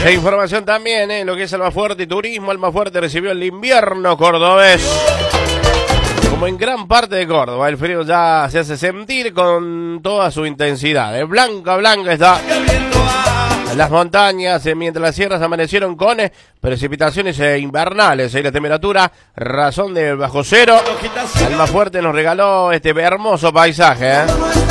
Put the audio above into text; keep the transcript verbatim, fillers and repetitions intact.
E información también, eh, lo que es Almafuerte y turismo. Almafuerte recibió el invierno cordobés. Como en gran parte de Córdoba, el frío ya se hace sentir con toda su intensidad. De blanca a blanca está las montañas, eh, mientras las sierras amanecieron con eh, precipitaciones eh, invernales. Eh, la temperatura, razón de bajo cero. Almafuerte nos regaló este hermoso paisaje. Eh.